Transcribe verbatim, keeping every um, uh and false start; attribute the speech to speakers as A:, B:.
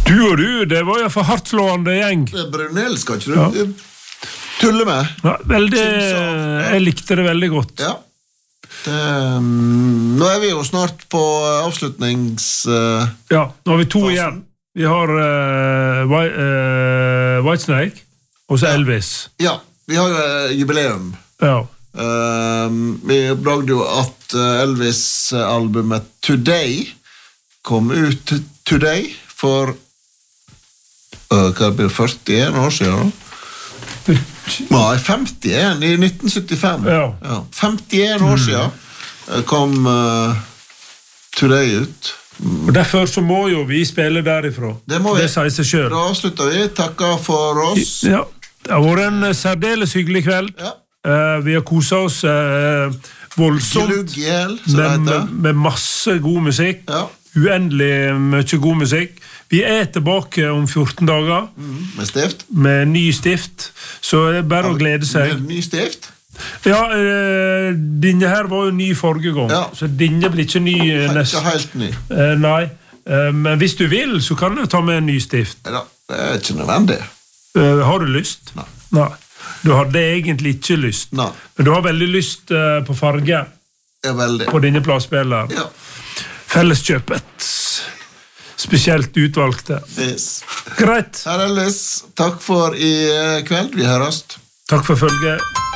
A: Du og du, det var jo for hardtslående gjeng.
B: Brunel skal ikke du ja. tulle med.
A: Ja, veldig, jeg likte det veldig godt.
B: Ja. Det, um, nå er vi jo snart på avslutnings... Uh,
A: ja, nå har vi to
B: fasen.
A: igjen. Vi har uh, White, uh, Whitesnake og så Elvis.
B: Ja, vi har jo uh, jubileum.
A: Ja.
B: Uh, vi oppdagde jo at uh, Elvis-albumet Today kom ut today for uh, hva blir det, førtien år siden? Nei, femtien i nitten syttifem.
A: Ja.
B: Ja, femtien år siden uh, kom uh, Today ut.
A: Og derfor så må jo vi spille derifra.
B: Det må vi.
A: Det sier seg selv.
B: Da avslutter vi. Takker for oss.
A: Ja, det har vært en særdeles hyggelig kveld.
B: Ja.
A: Uh, vi har koset oss uh, voldsomt
B: Gluggjel, som
A: med,
B: det
A: med,
B: heter.
A: med masse god musikk.
B: Ja.
A: Uendelig mye god musikk. Vi er tilbake om fjorten dager.
B: Mm, med stift.
A: Med ny stift. Så det er bare å glede seg.
B: Med ny stift?
A: Ja, uh, denne her var jo ny forrige gang.
B: Ja.
A: Så denne blir ikke ny uh, neste.
B: Ikke helt ny.
A: Uh, nei. Uh, men hvis du vil, så kan du ta med en ny stift.
B: Ja, det er ikke nødvendig.
A: Uh, har du lyst?
B: Nei.
A: Nei. Du hadde egentlig ikke lyst.
B: Nei.
A: Men du har veldig lyst uh, på farge.
B: Ja, veldig.
A: På denne plassspilleren.
B: Ja.
A: Felleskjøpet. Spesielt utvalgte.
B: Yes.
A: Greit.
B: Herr Elvis, takk for i kveld. Vi høres.
A: Takk for følget.